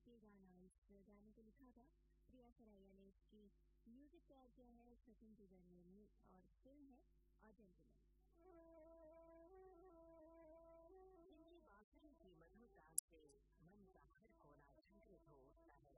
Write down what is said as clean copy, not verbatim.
ये गाना, इस गाने को लिखा था प्रिया सराइया ने। इसकी म्यूजिक तैयार किया है सचिन जिगर ने और